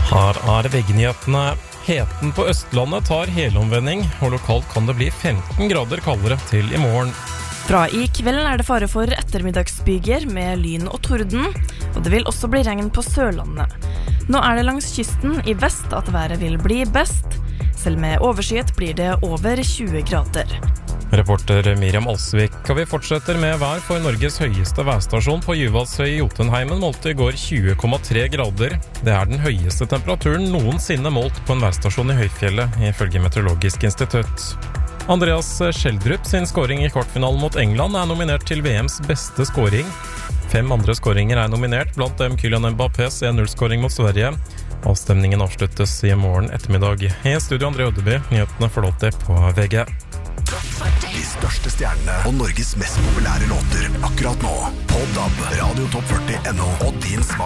Her VG-nyhetene. Heten på Østlandet tar helomvending, og lokalt kan det bli 15 grader kaldere til i morgen. Fra i kvelden det fare for ettermiddagsbyger med lyn og torden, og det vil også bli regn på Sørlandet. Nå det langs kysten i vest at været vil bli best. Selv med overskyet blir det over 20 grader. Reporter Miriam Alsvik, og vi fortsetter med vær for Norges høyeste værstasjon på Juvashøy i Jotunheimen målte i går 20,3 grader. Det den høyeste temperaturen noensinne målt på en værstasjon i Høyfjellet, ifølge Meteorologisk institutt. Andreas Schjelderup sin scoring i kvartfinalen mot England nominert til VMs beste scoring. 5 andre scoringer nominert, blant dem Kylian Mbappés 1-0-scoring mot Sverige. Avstemningen avsluttes i morgen ettermiddag. I studio André Ødeby, nyhetene får lov til på VG. De største stjernene og Norges mest populære låter akkurat nå på DAB, Radio Top 40 NO og din smart.